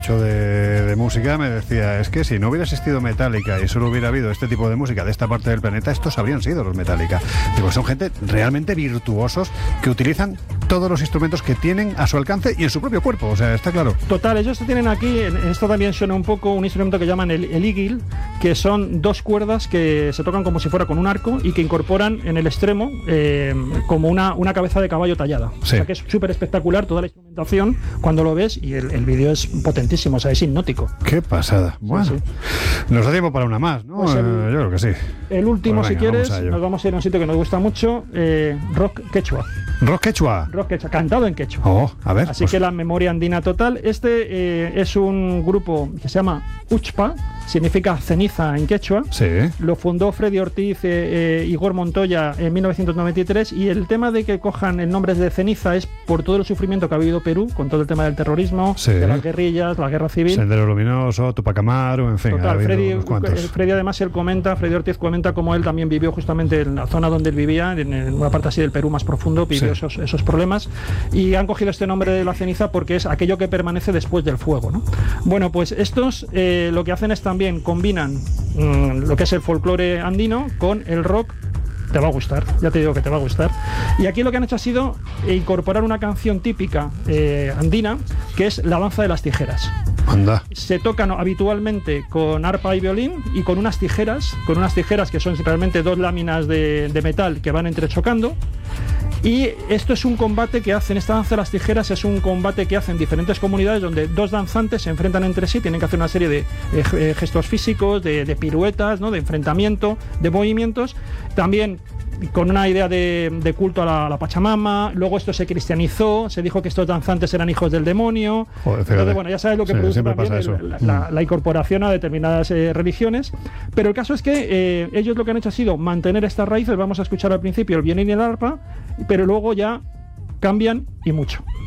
de música me decía, es que si no hubiera existido Metallica y solo hubiera habido este tipo de música de esta parte del planeta, estos habrían sido los Metallica. Digo, son gente realmente virtuosos que utilizan todos los instrumentos que tienen a su alcance y en su propio cuerpo, o sea, está claro. Total, ellos tienen aquí, esto también suena un poco, un instrumento que llaman el eagle, que son 2 cuerdas que se tocan como si fuera con un arco y que incorporan en el extremo como una cabeza de caballo tallada. Sí. O sea que es súper espectacular toda la instrumentación cuando lo ves, y el vídeo es potentísimo, o sea, es hipnótico. Qué pasada. Bueno, sí. Nos da tiempo para una más, ¿no? Pues yo creo que sí. El último, Pues venga, si quieres, vamos a ello. nos vamos a ir a un sitio que nos gusta mucho, rock quechua. Rock quechua. Rock quechua, cantado en quechua. Oh, a ver. Así que la memoria andina total. Es un grupo que se llama Uchpa, significa ceniza en quechua. Sí. Lo fundó Freddy Ortiz, Igor Montoya en 1993, y el tema de que cojan el nombre de ceniza es por todo el sufrimiento que ha vivido Perú con todo el tema del terrorismo, Sí. de las guerrillas, la guerra civil. Sendero Luminoso, Tupac Amaru, en fin. ha Total, habido unos cuantos. Freddy además Freddy Ortiz comenta cómo él también vivió justamente en la zona donde él vivía, en una parte así del Perú más profundo, vivió Sí. esos problemas, y han cogido este nombre de la ceniza porque es aquello que permanece después del fuego, ¿no? Bueno, pues estos lo que hacen es también combinan lo que es el folclore andino con el rock. Te va a gustar, ya te digo que te va a gustar. Y aquí lo que han hecho ha sido incorporar una canción típica andina, que es la danza de las tijeras. Anda. Se tocan habitualmente con arpa y violín y con unas tijeras que son realmente 2 láminas de metal que van entrechocando. Y esto es un combate que hacen, esta danza de las tijeras es un combate que hacen diferentes comunidades donde 2 danzantes se enfrentan entre sí, tienen que hacer una serie de gestos físicos, de piruetas, ¿no? De enfrentamiento, de movimientos, también con una idea de culto a la Pachamama. Luego esto se cristianizó, se dijo que estos danzantes eran hijos del demonio. Joder, entonces, bueno, ya sabes lo que produce siempre también pasa eso. la incorporación a determinadas religiones. Pero el caso es que ellos lo que han hecho ha sido mantener estas raíces. Vamos a escuchar al principio el violín y el arpa, pero luego ya cambian y mucho.